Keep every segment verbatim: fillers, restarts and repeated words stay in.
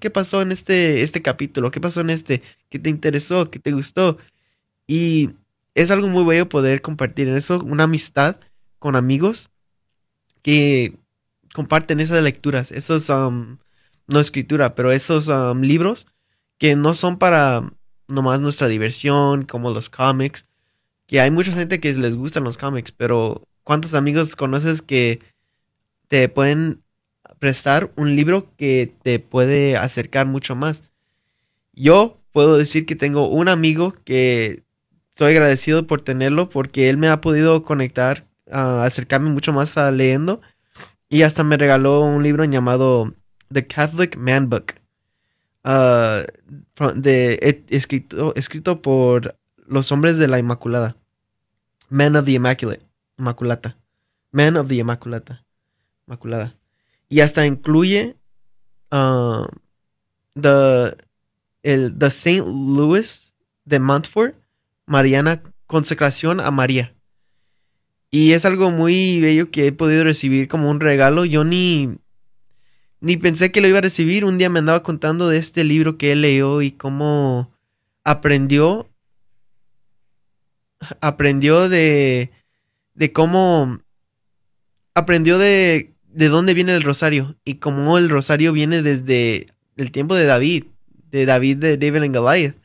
¿qué pasó en este, este capítulo? ¿Qué pasó en este? ¿Qué te interesó? ¿Qué te gustó? Y es algo muy bello poder compartir en eso, una amistad con amigos que comparten esas lecturas, esos, um, no escritura, pero esos um, libros que no son para nomás nuestra diversión, como los cómics, que hay mucha gente que les gustan los cómics, pero ¿cuántos amigos conoces que te pueden prestar un libro que te puede acercar mucho más? Yo puedo decir que tengo un amigo que estoy agradecido por tenerlo porque él me ha podido conectar, uh, acercarme mucho más a leyendo y hasta me regaló un libro llamado The Catholic Man Book, uh, de, et- escrito, escrito por los hombres de la Inmaculada, Men of the Immaculate, Inmaculata, Men of the Immaculata, Inmaculada. Y hasta incluye uh, the, el, the Saint Louis de Montfort, Mariana, consecración a María. Y es algo muy bello que he podido recibir como un regalo. Yo ni, ni pensé que lo iba a recibir. Un día me andaba contando de este libro que él leyó y cómo aprendió, aprendió de, de cómo, aprendió de, de dónde viene el rosario y cómo el rosario viene desde el tiempo de David, de David de David and Goliath,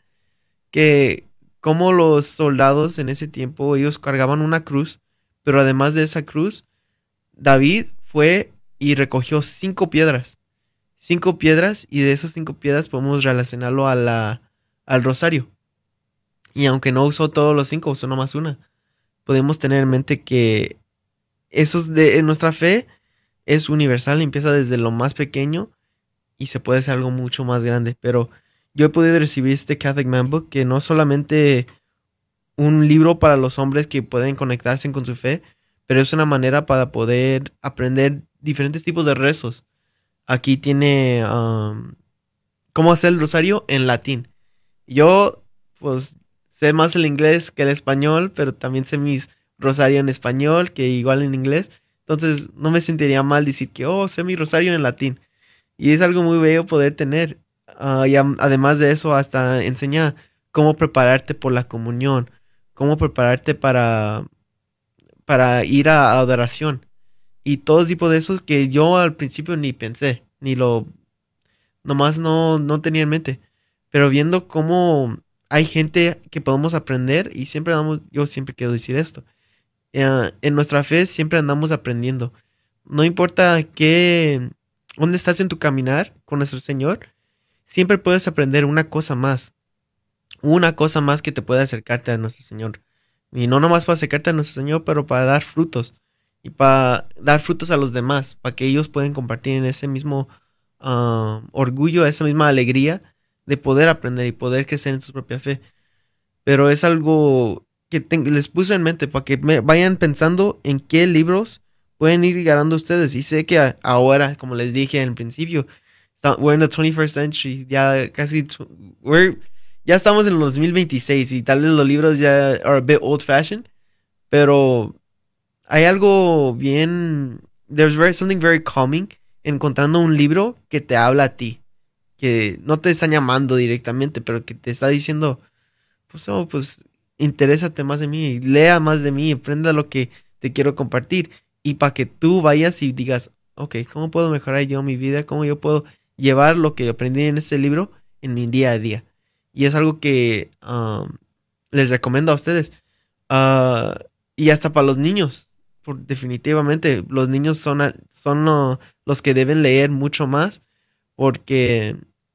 que como los soldados en ese tiempo ellos cargaban una cruz, pero además de esa cruz, David fue y recogió cinco piedras, cinco piedras y de esas cinco piedras podemos relacionarlo a la, al rosario. Y aunque no usó todos los cinco, usó nomás una. Podemos tener en mente que eso es de en nuestra fe es universal, empieza desde lo más pequeño y se puede hacer algo mucho más grande. Pero yo he podido recibir este Catholic Man Book que no solamente un libro para los hombres que pueden conectarse con su fe, pero es una manera para poder aprender diferentes tipos de rezos. Aquí tiene um, cómo hacer el rosario en latín. Yo, pues, sé más el inglés que el español, pero también sé mis rosario en español, que igual en inglés. Entonces, no me sentiría mal decir que, oh, sé mi rosario en latín. Y es algo muy bello poder tener. Uh, y am- además de eso, hasta enseña cómo prepararte por la comunión, cómo prepararte para, para ir a adoración. Y todo tipo de esos que yo al principio ni pensé, ni lo, nomás no, no tenía en mente. Pero viendo cómo hay gente que podemos aprender y siempre andamos, yo siempre quiero decir esto, eh, en nuestra fe siempre andamos aprendiendo. No importa qué, dónde estás en tu caminar con nuestro Señor, siempre puedes aprender una cosa más, una cosa más que te puede acercarte a nuestro Señor. Y no nomás para acercarte a nuestro Señor, pero para dar frutos y para dar frutos a los demás, para que ellos puedan compartir en ese mismo uh, orgullo, esa misma alegría de poder aprender y poder crecer en su propia fe. Pero es algo que te- les puse en mente para que me vayan pensando en qué libros pueden ir ganando ustedes. Y sé que a- ahora, como les dije en el principio, está- we're in the twenty-first century, ya casi, tw- we're, ya estamos en el dos mil veintiséis y tal vez los libros ya are a bit old fashioned, pero hay algo bien, there's very, something very calming encontrando un libro que te habla a ti, que no te está llamando directamente, pero que te está diciendo pues, oh, pues, interésate más de mí, lea más de mí, aprenda lo que te quiero compartir. Y para que tú vayas y digas, ok, ¿cómo puedo mejorar yo mi vida? ¿Cómo yo puedo llevar lo que aprendí en este libro en mi día a día? Y es algo que um, les recomiendo a ustedes. Ah, y hasta para los niños, por, definitivamente, los niños son, a- son lo- los que deben leer mucho más porque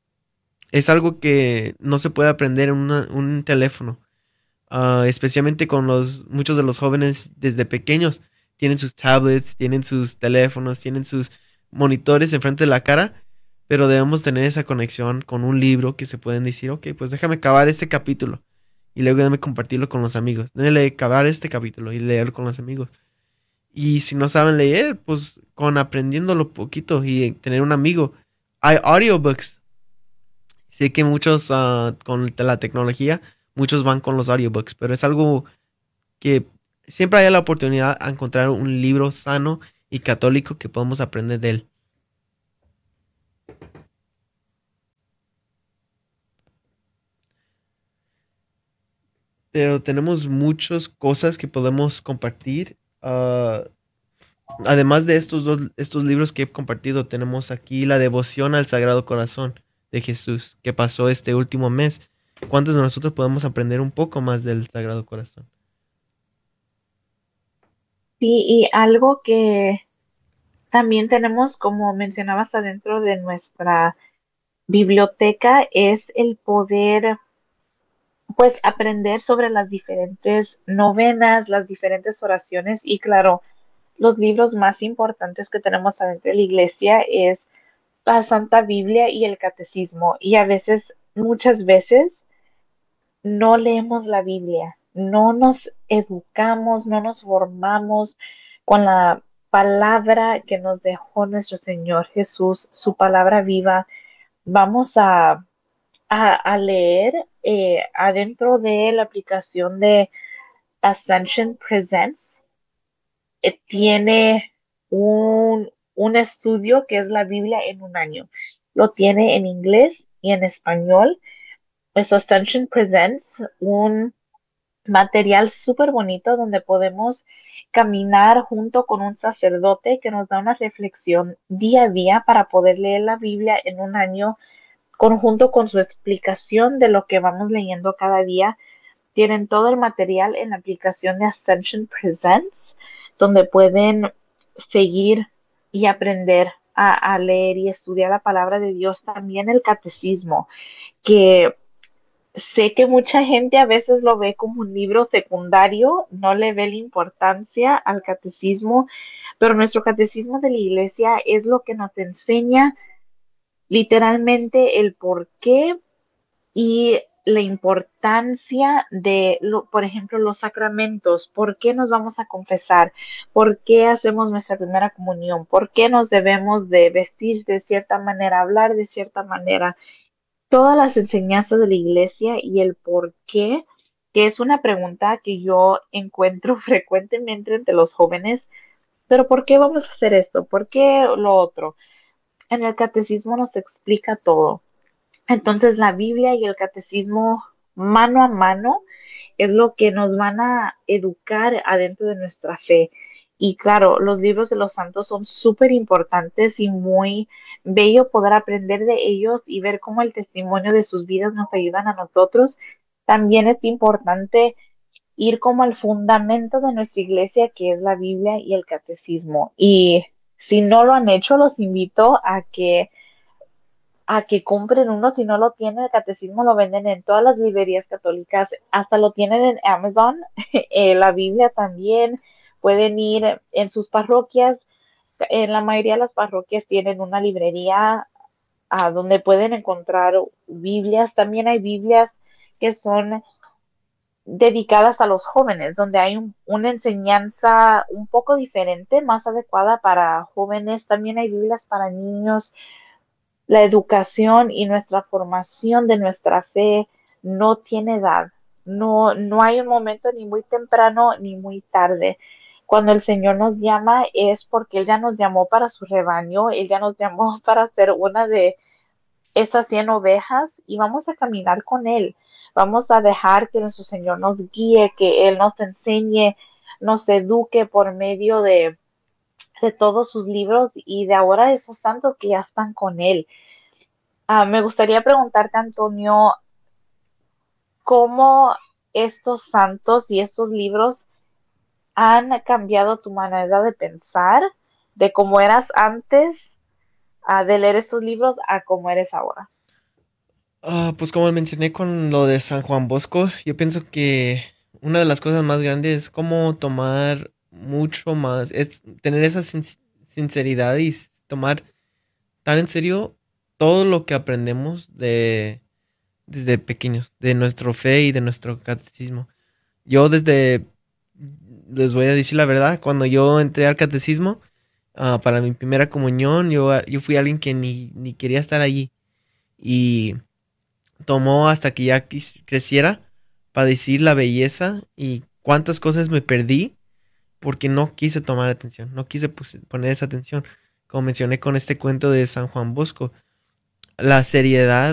es algo que no se puede aprender en una- un teléfono. Ah, especialmente con los muchos de los jóvenes desde pequeños tienen sus tablets, tienen sus teléfonos, tienen sus monitores enfrente de la cara, pero debemos tener esa conexión con un libro que se pueden decir, ok, pues déjame acabar este capítulo y luego déjame compartirlo con los amigos, déjame acabar este capítulo y leerlo con los amigos. Y si no saben leer, pues con aprendiéndolo poquito y tener un amigo. Hay audiobooks. Sé que muchos ah, con la tecnología, muchos van con los audiobooks, pero es algo que siempre haya la oportunidad de encontrar un libro sano y católico que podamos aprender de él. pero tenemos muchas cosas que podemos compartir. Ah, además de estos dos, estos libros que he compartido, tenemos aquí la devoción al Sagrado Corazón de Jesús, que pasó este último mes. ¿Cuántos de nosotros podemos aprender un poco más del Sagrado Corazón? Sí, y algo que también tenemos, como mencionabas, adentro de nuestra biblioteca es el poder, pues, aprender sobre las diferentes novenas, las diferentes oraciones y, claro, los libros más importantes que tenemos adentro de la iglesia es la Santa Biblia y el Catecismo. Y a veces, muchas veces, no leemos la Biblia, no nos educamos, no nos formamos con la palabra que nos dejó nuestro Señor Jesús, su palabra viva. Vamos a, a, a leer eh, adentro de la aplicación de Ascension Presents. Eh, tiene un, un estudio que es la Biblia en un año. Lo tiene en inglés y en español. Pues Ascension Presents un material súper bonito donde podemos caminar junto con un sacerdote que nos da una reflexión día a día para poder leer la Biblia en un año, conjunto con su explicación de lo que vamos leyendo cada día. Tienen todo el material en la aplicación de Ascension Presents, donde pueden seguir y aprender a, a leer y estudiar la palabra de Dios. También el catecismo, que sé que mucha gente a veces lo ve como un libro secundario, no le ve la importancia al catecismo, pero nuestro catecismo de la iglesia es lo que nos enseña literalmente el por qué y la importancia de, lo, por ejemplo, los sacramentos, por qué nos vamos a confesar, por qué hacemos nuestra primera comunión, por qué nos debemos de vestir de cierta manera, hablar de cierta manera, todas las enseñanzas de la iglesia y el por qué, que es una pregunta que yo encuentro frecuentemente entre los jóvenes, pero ¿por qué vamos a hacer esto? ¿Por qué lo otro? En el catecismo nos explica todo. Entonces la Biblia y el catecismo mano a mano es lo que nos van a educar adentro de nuestra fe. Y claro, los libros de los santos son súper importantes y muy bello poder aprender de ellos y ver cómo el testimonio de sus vidas nos ayudan a nosotros. También es importante ir como al fundamento de nuestra iglesia, que es la Biblia y el catecismo. Y si no lo han hecho, los invito a que a que compren uno. Si no lo tienen, el catecismo lo venden en todas las librerías católicas, hasta lo tienen en Amazon, eh, la Biblia también, pueden ir en sus parroquias, en la mayoría de las parroquias tienen una librería a donde pueden encontrar Biblias, también hay Biblias que son dedicadas a los jóvenes, donde hay un, una enseñanza un poco diferente, más adecuada para jóvenes, también hay Biblias para niños. La educación y nuestra formación de nuestra fe no tiene edad. No, no hay un momento ni muy temprano ni muy tarde. Cuando el Señor nos llama es porque Él ya nos llamó para su rebaño, Él ya nos llamó para ser una de esas cien ovejas y vamos a caminar con Él. Vamos a dejar que nuestro Señor nos guíe, que Él nos enseñe, nos eduque por medio de, de todos sus libros y de ahora esos santos que ya están con Él. Ah, me gustaría preguntarte, Antonio, cómo estos santos y estos libros han cambiado tu manera de pensar, de cómo eras antes, ah, de leer estos libros a cómo eres ahora. Ah, pues como mencioné con lo de San Juan Bosco, yo pienso que una de las cosas más grandes es cómo tomar mucho más, es tener esa sin- sinceridad y s- tomar tan en serio todo lo que aprendemos de desde pequeños, de nuestra fe y de nuestro catecismo. Yo desde, les voy a decir la verdad, cuando yo entré al catecismo, ah, para mi primera comunión, yo, yo fui alguien que ni, ni quería estar allí. Y tomó hasta que ya quis- creciera para decir la belleza y cuántas cosas me perdí porque no quise tomar atención, no quise pus- poner esa atención. Como mencioné con este cuento de San Juan Bosco, la seriedad